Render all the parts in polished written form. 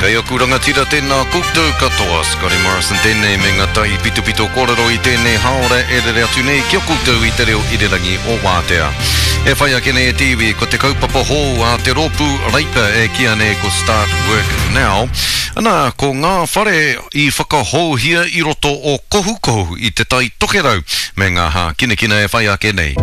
Kei oku rangatira tēnā koutou katoa, Scotty Morrison tēnei me ngā tai pito kōrero I tēnei haore e rere atu nei kia koutou I te reo irirangi o Wātea. E whai ake nei e TV, ko te kaupapa hō a te rōpū reipa e kia nei ko Start Work Now. Ana, ko ngā whare I whakahōhia I roto o kohu I te tai tokerau me ngā hā kinekina e whai ake nei.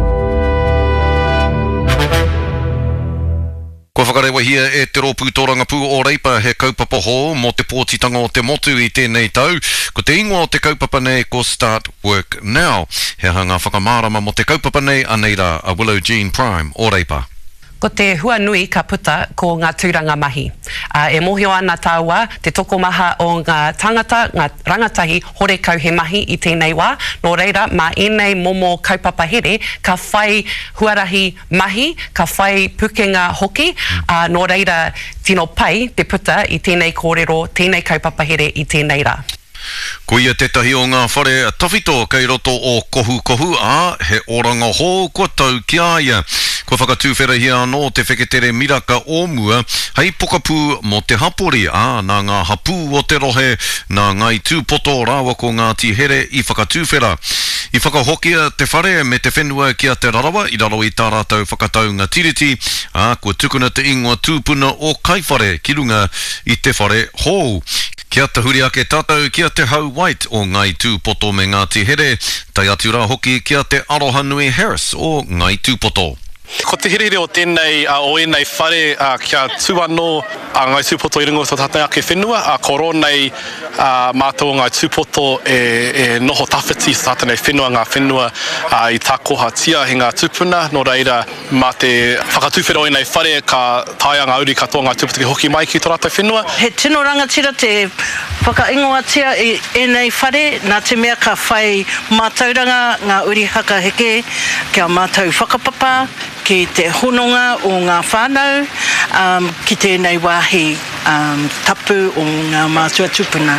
Ko whakarewa hia e te rōpū tōrangapū o reipa he kaupapa hō mō te pōtitanga o te motu I tēnei tau. Ko te ingoa o te kaupapa nei ko Start Work Now. He hanga whakamārama mō te kaupapa nei aneira a Willow Jean Prime o reipa. Ko te hua nui ka puta ko ngā tūranga mahi. E mohio ana tāua te tokomaha o ngā tangata, ngā rangatahi horekau he mahi I tēnei wā. Nō reira, mā enei momo kaupapa here, ka whai huarahi mahi, ka whai pukenga hoki, nō reira tino pai te puta I tēnei kōrero, tēnei kaupapa here I tēnei rā. Ko ia tētahi o ngā whare tawhito kei roto o kohu he oranga hō kua tau ki aia. Ko whakatūwhera hia anō te wheketere miraka o mua, hei pokapū mo te hapori nā ngā hapū o te rohe, nā ngai tūpoto rāwa ko ngā tihere I whakatūwhera. I whakahokia te whare me te whenua kia te rarawa, I raro I tā rātau whakataunga tiriti, ko tukuna te ingoa tūpuna o kaiwhare ki runga I te whare hou. Kia te huri ake tātou, kia te hau white o ngai tūpoto me ngā tihere, tai atu rā hoki kia te aroha nui Harris o ngai tūpoto. Ko te hirere o tēnei o enei whare kia tūano ngai tūpoto I rungo so tātai ake whenua, ko rōnei mātou ngai tūpoto e noho tawhiti sa tātai whenua ngā whenua I tā koha tia he ngā tūpuna, nō reira mā te whakatūwhera o enei whare ka tāia ngā uri katoa ngā tūpoto ki hoki mai ki tō rātai whenua. He tino rangatira te whakaingoatia I enei whare, nā te mea ka whai mātauranga ngā uri haka heke, kia mātou whakapapa, ki te hononga o ngā whānau, ki tēnei wāhi tapu o ngā mātua tupuna.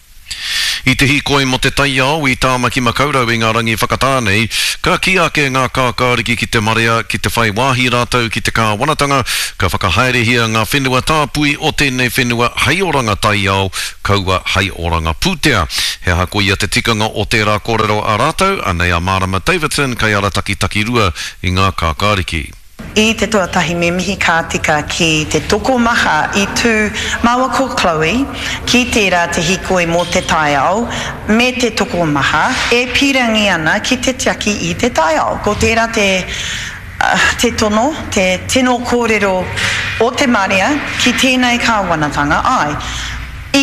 I te hikoi mo te tai au I tāmaki makaurau I ngā rangi whakatānei, ka ki ake ngā kākāriki ki te marea, ki te whai wāhi rātau, ki te kāwanatanga, ka whakahaerehia ngā whenua tāpui o tēnei whenua hei oranga tai au, kaua hei oranga pūtea. He hako ia te tikanga o tērā kōrero a rātau, anei a Marama Davidson, kai ara taki rua I ngā kākāriki. I te tuatahi me mihi kā tika ki te toko maha I tū maua ko Chloe, ki tērā te hikoi mō te tai au, me te toko maha, e pirangi ana ki te tiaki I te tai au. Ko tērā te tono, te tino kōrero o te Maria, ki tēnei kāwanatanga ai. I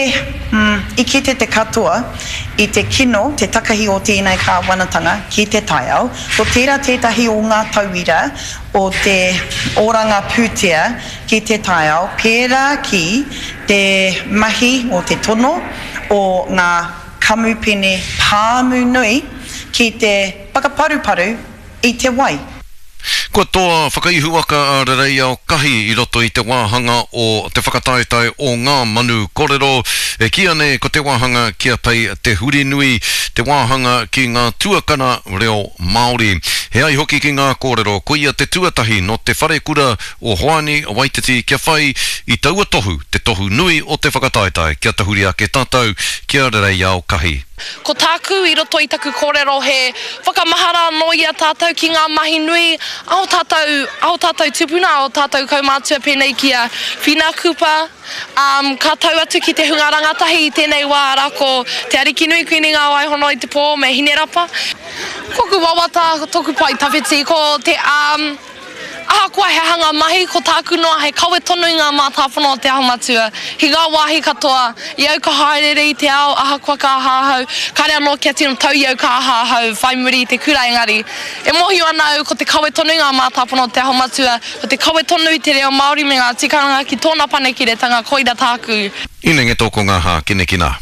kite te katoa, I te kino, te takahi o tēnei kāwanatanga ki te tai au, ko tērā tētahi o ngā tauira o te oranga pūtea ki te tai au, pērā ki te mahi o te tono o ngā kamupene pāmu nui ki te pakaparuparu I te wai. Ko toa whakaihuaka a rerei au kahi I roto I te wāhanga o te whakataetai o ngā manu kōrero. E kia nei ko te wāhanga kia pai te huri nui, te wāhanga ki ngā tuakana reo Māori. He ai hoki ki ngā kōrero, ko ia te tuatahi no te whare kura o Hoani o Waititi kia whai I taua tohu, te tohu nui o te whakataetai, kia te huri ake tātou, kia rerei au kahi. Ko tāku I roto I taku kōrero he whakamahara no ia tātou ki ngā mahi nui, ao tātou tupuna, ao tātou kaumātua pēnei kia whina kupa, ka tau atu ki te hunga rangatahi I tēnei wā rako te ariki nui kuini ngā waihono I te pō me hine rapa. Koku wawata toku pai tawhiti ko te Ahakoa he hanga mahi ko tāku noa he kawe tonu I ngā mātāwhana o te ahamatua. Hi ngā wāhi katoa, I au ka haere I te ao, ahakoa ka hāhau, ka rea no kia tino tau I au ka hāhau, whai muri I te kura engari. E mohi ana au ko te kawe tonu I ngā mātāwhana o te ahamatua, ko te kawe tonu I te reo Māori me ngā tikaranga ki tōna panekiretanga koira tāku. Ine nge tōko ngā hā kinekina.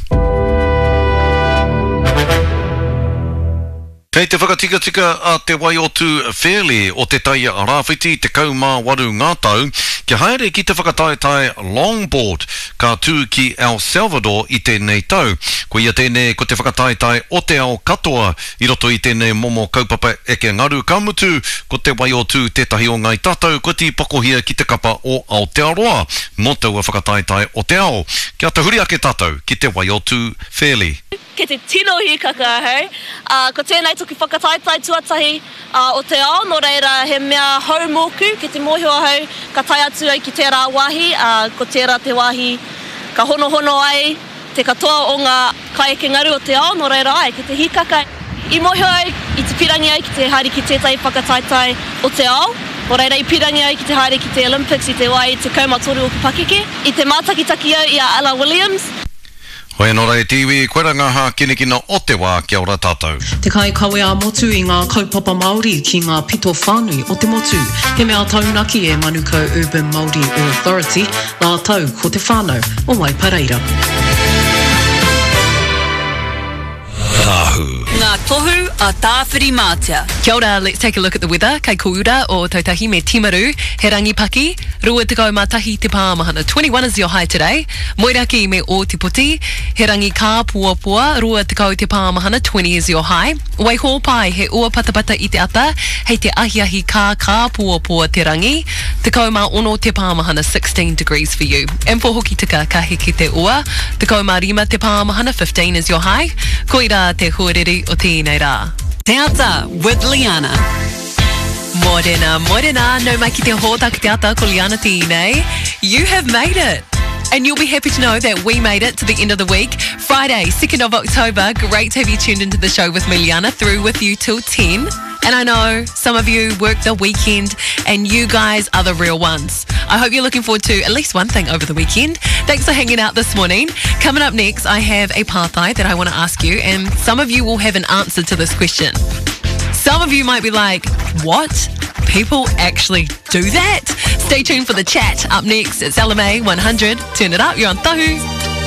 Kei te whakatika a te Waiotu Fairley o te taia a Rāwhiti te kaumā waru ngā tau, kia haere ki te whakataetai longboard, ka tū ki El Salvador I tēnei tau. Ko ia tēnei ko te whakataetai o te ao katoa I roto I tēnei momo kaupapa eke ngaru kamutu ko te wai o tū tētahi o ngai tātou ko ti pakohia ki te kapa o Aotearoa mō taua whakataetai o te ao. Kia te huri ake tātou ki te wai o tū Fairly. Ke te tino hi kakahau. Ko tēnei toki whakataetai tuatahi o te ao, no reira he mea haumōku ke te mōhio hau ka tai atu ai ki tērā wāhi, ko tērā te wāhi ka hono ai te katoa o ngā kaieke ngaru o te ao, no reira ai, ke te hikaka I mōhio ai I te pirangi ai ki te haere ki tētai whakataetai o te ao, no reira I pirangi ai ki te haere ki te Olympics I te wai te kaumatoru o ka pakeke, I te mātakitaki au I a Ella Williams. Hoi anō rei tiwi, koe rangaha kinekina o te wā, kia ora tātou. Te kai kawe a motu I ngā kaupapa Māori ki ngā pito whānui o te motu. He mea taunaki e Manukau Urban Māori Authority, nā tau ko te whānau o Waipareira. Tahu. Ngā tohu a tāwhiri mātia. Kia ora, let's take a look at the weather. Kei koura o Tautahi me Timaru, he rangi paki. Rua te kau mātahi te pāmahana. 21 is your high today. Moiraki me o te puti. He rangi kā puapua. Rua te kau te pāmahana. 20 is your high. Waiho pai he ua patapata I te ata. Hei te ahiahi kā puapua te rangi. Te kau mā ono te pāmahana. 16 degrees for you. And for hoki tika ka hiki te ua. Te kau mā rima te pāmahana. 15 is your high. Koira te huarere o tēnei rā. Te ata with Liana. Morena, no mai ki te hōta ki te ata ko Liana tēnei. You have made it. And you'll be happy to know that we made it to the end of the week. Friday, 2nd of October. Great to have you tuned into the show with me, Liana, through with you till 10. And I know some of you work the weekend and you guys are the real ones. I hope you're looking forward to at least one thing over the weekend. Thanks for hanging out this morning. Coming up next, I have a pātai that I want to ask you, and some of you will have an answer to this question. Some of you might be like, what? People actually do that? Stay tuned for the chat. Up next, it's LMA 100. Turn it up, you're on Tahu.